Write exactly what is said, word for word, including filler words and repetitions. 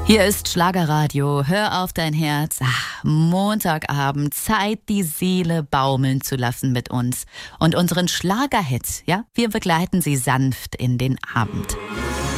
Hier ist Schlagerradio, hör auf dein Herz. Ach, Montagabend, Zeit, die Seele baumeln zu lassen mit uns. Und unseren Schlagerhit, ja, wir begleiten sie sanft in den Abend.